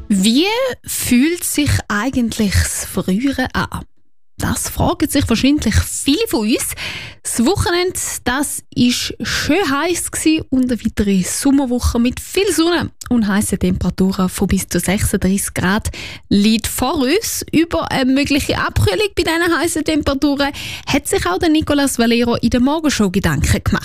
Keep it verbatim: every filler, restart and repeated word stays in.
Wie fühlt sich eigentlich das Frühere an? Das fragen sich wahrscheinlich viele von uns. Das Wochenende das ist schön heiß und eine weitere Sommerwoche mit viel Sonne und heißen Temperaturen von bis zu sechsunddreißig Grad liegt vor uns. Über eine mögliche Abkühlung bei diesen heißen Temperaturen hat sich auch der Nicolas Valero in der Morgenshow Gedanken gemacht.